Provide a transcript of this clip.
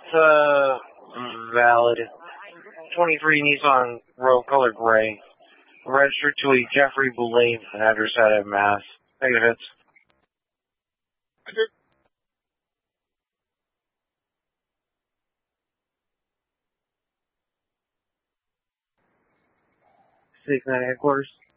valid. 23 Nissan Rogue color gray. Registered to a Jeffrey Boulay address out of Mass. Negative hits. Six 9 headquarters.